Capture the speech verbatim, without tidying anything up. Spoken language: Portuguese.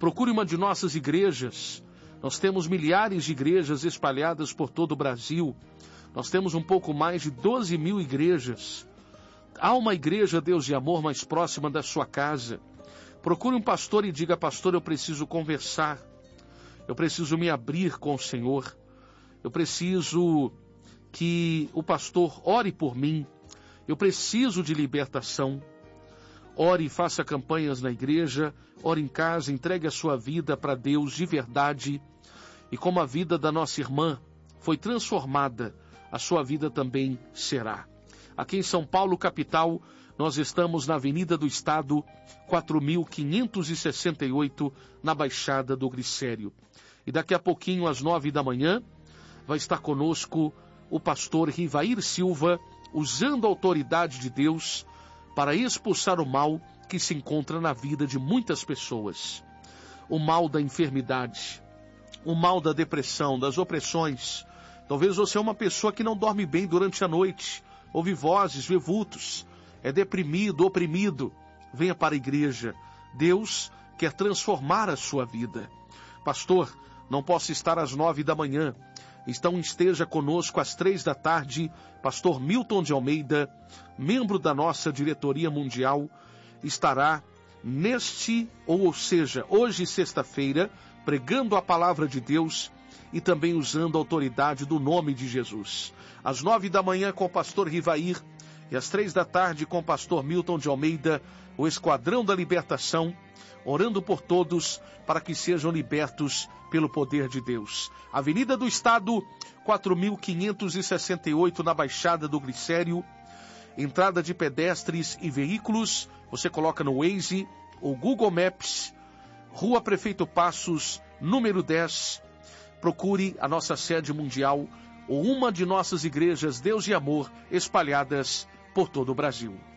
Procure uma de nossas igrejas. Nós temos milhares de igrejas espalhadas por todo o Brasil. Nós temos um pouco mais de doze mil igrejas. Há uma igreja, Deus de amor, mais próxima da sua casa. Procure um pastor e diga: pastor, eu preciso conversar. Eu preciso me abrir com o Senhor. Eu preciso que o pastor ore por mim. Eu preciso de libertação. Ore e faça campanhas na igreja, ore em casa, entregue a sua vida para Deus de verdade. E como a vida da nossa irmã foi transformada, a sua vida também será. Aqui em São Paulo, capital, nós estamos na Avenida do Estado, quatro mil quinhentos e sessenta e oito, na Baixada do Glicério. E daqui a pouquinho, às nove da manhã, vai estar conosco o pastor Rivair Silva, usando a autoridade de Deus para expulsar o mal que se encontra na vida de muitas pessoas. O mal da enfermidade, o mal da depressão, das opressões. Talvez você é uma pessoa que não dorme bem durante a noite, ouve vozes, vê vultos, é deprimido, oprimido. Venha para a igreja. Deus quer transformar a sua vida. Pastor, não posso estar às nove da manhã. Então esteja conosco às três da tarde, pastor Milton de Almeida, membro da nossa diretoria mundial, estará neste, ou seja, hoje sexta-feira, pregando a palavra de Deus e também usando a autoridade do nome de Jesus. Às nove da manhã com o pastor Rivair e às três da tarde com o pastor Milton de Almeida, o Esquadrão da Libertação, orando por todos para que sejam libertos pelo poder de Deus. Avenida do Estado, quatro mil quinhentos e sessenta e oito, na Baixada do Glicério. Entrada de pedestres e veículos, você coloca no Waze ou Google Maps, Rua Prefeito Passos, número dez. Procure a nossa sede mundial ou uma de nossas igrejas Deus e Amor espalhadas por todo o Brasil.